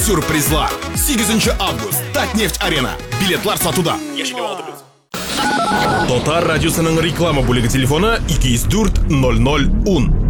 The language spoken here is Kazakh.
Сюрпризлар. 8 август. Татнефть арена. Билетлар сатуда. Тотар радиосының реклама бөлігі телефоны 204 00 10.